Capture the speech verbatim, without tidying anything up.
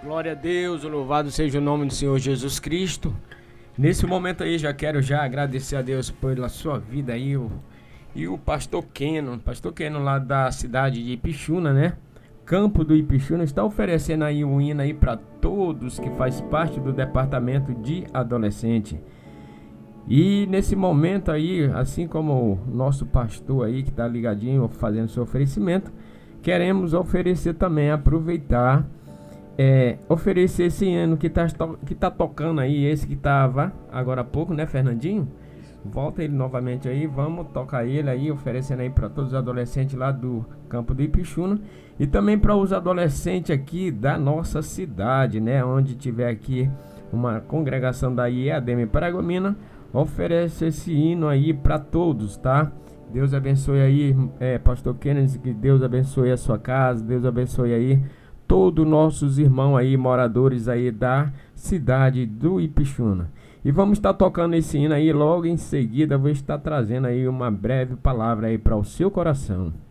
Glória a Deus, louvado seja o nome do Senhor Jesus Cristo. Nesse momento aí já quero já agradecer a Deus pela sua vida aí, o, e o pastor Keno, pastor Keno lá da cidade de Ipixuna, né? Campo do Ipixuna, está oferecendo aí um hino aí para todos que faz parte do departamento de adolescente. E nesse momento aí, assim como o nosso pastor aí que está ligadinho fazendo seu oferecimento, queremos oferecer também, aproveitar, é, oferecer esse hino que está que tá tocando aí, esse que estava agora há pouco, né, Fernandinho? Volta ele novamente aí, vamos tocar ele aí, oferecendo aí para todos os adolescentes lá do Campo do Ipixuna e também para os adolescentes aqui da nossa cidade, né? Onde tiver aqui uma congregação da I E A D M Paragomina, oferece esse hino aí para todos, tá? Deus abençoe aí, é, pastor Kennedy, que Deus abençoe a sua casa, Deus abençoe aí todos nossos irmãos aí, moradores aí da cidade do Ipixuna. E vamos estar tocando esse hino aí, logo em seguida vou estar trazendo aí uma breve palavra aí para o seu coração.